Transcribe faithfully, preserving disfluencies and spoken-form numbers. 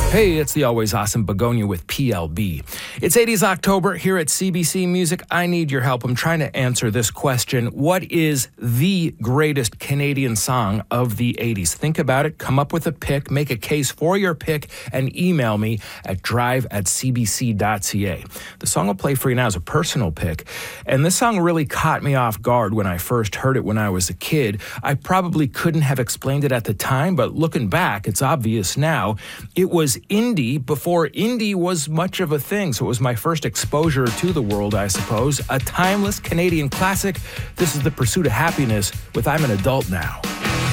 Hey, it's the always awesome Begonia with P L B. It's eighties October here at C B C Music. I need your help. I'm trying to answer this question. What is the greatest Canadian song of the eighties? Think about it, come up with a pick, make a case for your pick, and email me at drive at c b c dot c a. The song I'll play for you now is a personal pick, and this song really caught me off guard when I first heard it when I was a kid. I probably couldn't have explained it at the time, but looking back, it's obvious now. It was indie before indie was much of a thing, so it was my first exposure to the world, I suppose. A timeless Canadian classic. This is The Pursuit of Happiness with I'm an Adult Now.